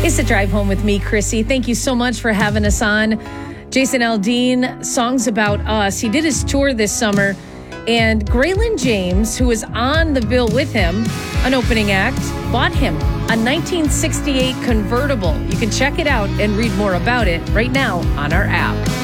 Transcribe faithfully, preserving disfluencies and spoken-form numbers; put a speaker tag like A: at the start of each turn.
A: It's a drive home with me, Chrissy. Thank you so much for having us on. Jason Aldean, Songs About Us. He did his tour this summer, and Graylin James, who was on the bill with him, an opening act, bought him a nineteen sixty-eight convertible. You can check it out and read more about it right now on our app.